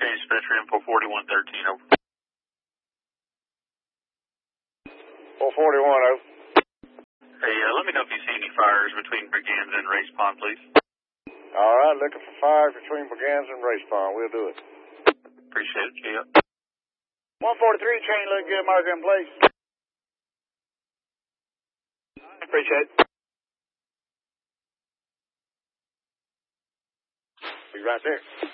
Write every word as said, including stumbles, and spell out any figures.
Change dispatcher info forty-one thirteen, over. four forty-one, over. Hey, uh, let me know if you see any fires between Briganza and Race Pond, please. All right, looking for fires between Briganza and Race Pond. We'll do it. Appreciate it, see ya. one forty-three, train look good, marker in place. Appreciate it. Be right there.